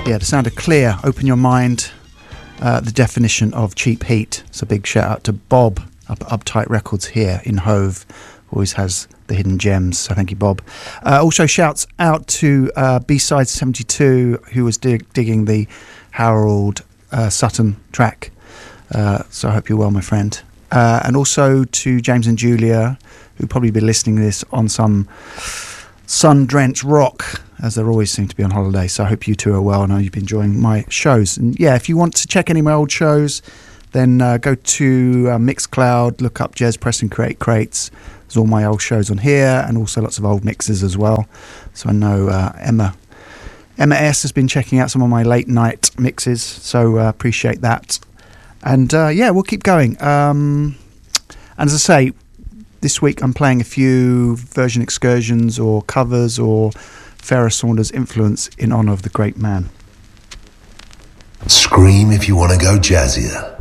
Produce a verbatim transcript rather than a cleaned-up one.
Yeah, the sound of Clear, Open Your Mind, uh, the definition of cheap heat. So a big shout out to Bob up at Uptight Records here in Hove. Always has the hidden gems, so thank you, Bob. Uh, also shouts out to uh, B-Side seventy-two, who was dig- digging the Harold uh, Sutton track. Uh, so I hope you're well, my friend. Uh, and also to James and Julia, who'll probably be listening to this on some sun-drenched rock, as they always seem to be on holiday. So I hope you two are well. I know you've been enjoying my shows. And yeah, if you want to check any of my old shows, then uh, go to uh, Mixcloud, look up Jez Press and Create Crates. There's all my old shows on here, and also lots of old mixes as well. So I know uh, Emma Emma S has been checking out some of my late night mixes, so uh, appreciate that. And uh, yeah, we'll keep going. Um, and as I say, this week I'm playing a few version excursions or covers or Farrah Saunders influence in honour of the great man. Scream if you want to go jazzier.